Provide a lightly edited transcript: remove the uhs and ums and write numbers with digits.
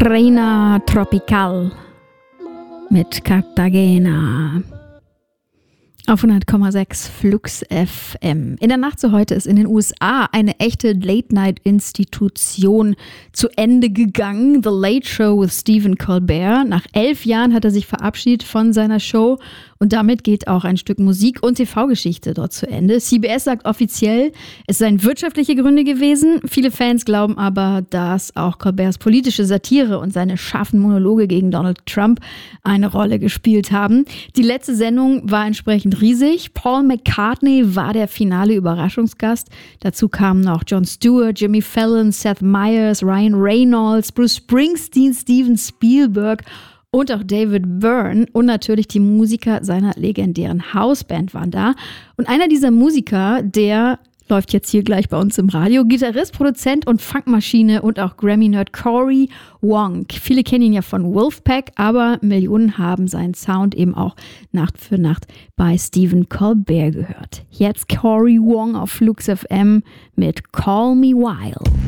Reina Tropical mit Cartagena auf 100,6 Flux FM. In der Nacht zu heute ist in den USA eine echte Late-Night-Institution zu Ende gegangen. The Late Show with Stephen Colbert. Nach 11 Jahren hat er sich verabschiedet von seiner Show und damit geht auch ein Stück Musik- und TV-Geschichte dort zu Ende. CBS sagt offiziell, es seien wirtschaftliche Gründe gewesen. Viele Fans glauben aber, dass auch Colberts politische Satire und seine scharfen Monologe gegen Donald Trump eine Rolle gespielt haben. Die letzte Sendung war entsprechend riesig. Paul McCartney war der finale Überraschungsgast. Dazu kamen noch Jon Stewart, Jimmy Fallon, Seth Meyers, Ryan Reynolds, Bruce Springsteen, Steven Spielberg und auch David Byrne und natürlich die Musiker seiner legendären Hausband waren da. Und einer dieser Musiker, der läuft jetzt hier gleich bei uns im Radio, Gitarrist, Produzent und Funkmaschine und auch Grammy-Nerd Cory Wong. Viele kennen ihn ja von Wolfpack, aber Millionen haben seinen Sound eben auch Nacht für Nacht bei Stephen Colbert gehört. Jetzt Cory Wong auf Flux FM mit Call Me Wild.